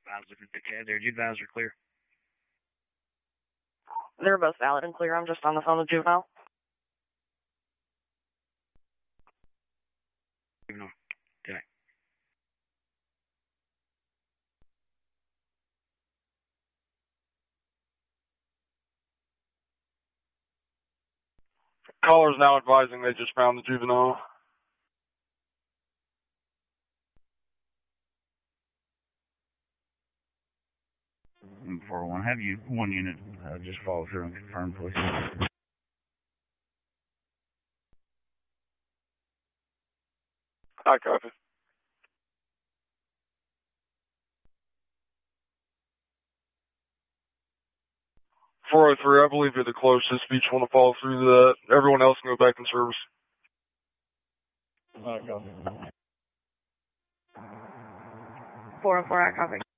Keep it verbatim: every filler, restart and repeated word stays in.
I was looking at the tab there. Did you advise her clear? They're both valid and clear. I'm just on the phone with juvenile. Juvenile. Okay. Caller's now advising they just found the juvenile. four one, have you one unit uh, just follow through and confirm, please? I copy. four oh three, I believe you're the closest. If you each want to follow through to that, everyone else can go back in service. four oh four, I copy.